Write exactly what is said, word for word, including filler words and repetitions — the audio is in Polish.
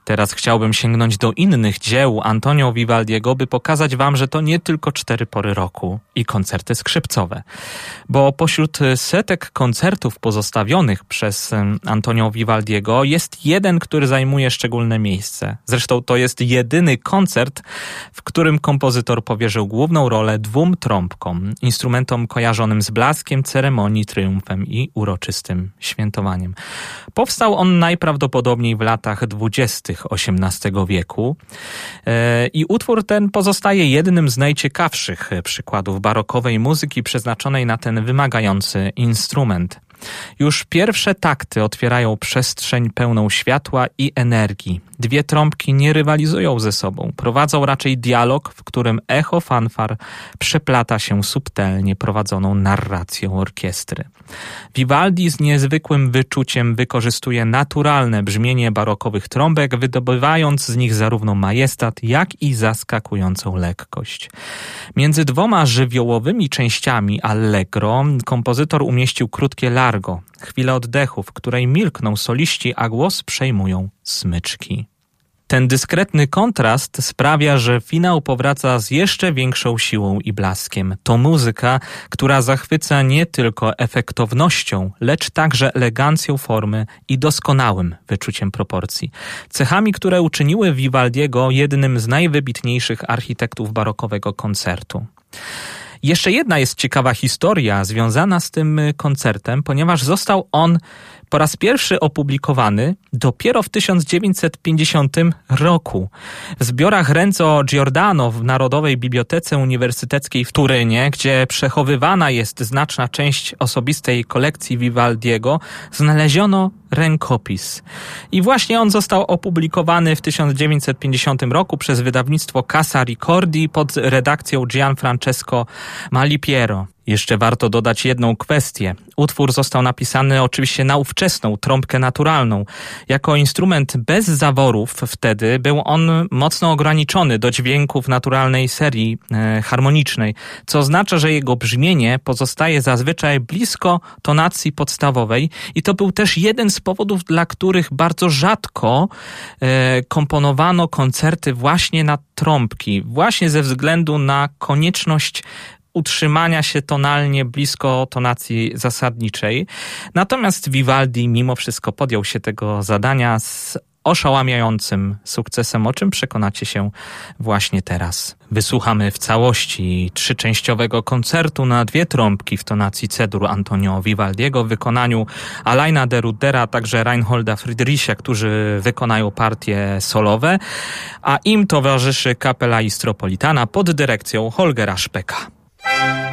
Teraz chciałbym sięgnąć do innych dzieł Antonio Vivaldiego, by pokazać wam, że to nie tylko cztery pory roku i koncerty skrzypcowe. Bo pośród setek koncertów pozostawionych przez Antonio Vivaldiego jest jeden, który zajmuje szczególne miejsce. Zresztą to jest jedyny koncert, w którym kompozytor powierzył główną rolę dwóm trąbkom, instrumentom kojarzonym z blaskiem, ceremonii, triumfem i uroczystym świętowaniem. Powstał on najprawdopodobniej w latach dwudziestych osiemnastego wieku i utwór ten pozostaje jednym z najciekawszych przykładów barokowej muzyki przeznaczonej na ten wymagający instrument. Już pierwsze takty otwierają przestrzeń pełną światła i energii. Dwie trąbki nie rywalizują ze sobą, prowadzą raczej dialog, w którym echo fanfar przeplata się subtelnie prowadzoną narracją orkiestry. Vivaldi z niezwykłym wyczuciem wykorzystuje naturalne brzmienie barokowych trąbek, wydobywając z nich zarówno majestat, jak i zaskakującą lekkość. Między dwoma żywiołowymi częściami allegro kompozytor umieścił krótkie largo, chwilę oddechu, w której milkną soliści, a głos przejmują smyczki. Ten dyskretny kontrast sprawia, że finał powraca z jeszcze większą siłą i blaskiem. To muzyka, która zachwyca nie tylko efektownością, lecz także elegancją formy i doskonałym wyczuciem proporcji. Cechami, które uczyniły Vivaldiego jednym z najwybitniejszych architektów barokowego koncertu. Jeszcze jedna jest ciekawa historia związana z tym koncertem, ponieważ został on po raz pierwszy opublikowany dopiero w tysiąc dziewięćset pięćdziesiątym roku. W zbiorach Renzo Giordano w Narodowej Bibliotece Uniwersyteckiej w Turynie, gdzie przechowywana jest znaczna część osobistej kolekcji Vivaldiego, znaleziono rękopis. I właśnie on został opublikowany w tysiąc dziewięćset pięćdziesiątym roku przez wydawnictwo Casa Ricordi pod redakcją Gianfrancesco Malipiero. Jeszcze warto dodać jedną kwestię. Utwór został napisany oczywiście na ówczesną trąbkę naturalną. Jako instrument bez zaworów wtedy był on mocno ograniczony do dźwięków naturalnej serii e, harmonicznej, co oznacza, że jego brzmienie pozostaje zazwyczaj blisko tonacji podstawowej i to był też jeden z powodów, dla których bardzo rzadko e, komponowano koncerty właśnie na trąbki, właśnie ze względu na konieczność utrzymania się tonalnie blisko tonacji zasadniczej. Natomiast Vivaldi mimo wszystko podjął się tego zadania z oszałamiającym sukcesem, o czym przekonacie się właśnie teraz. Wysłuchamy w całości trzyczęściowego koncertu na dwie trąbki w tonacji C-dur Antonio Vivaldiego w wykonaniu Alaina de Rudera, a także Reinholda Friedricha, którzy wykonają partie solowe, a im towarzyszy Kapela Istropolitana pod dyrekcją Holgera Szpeka.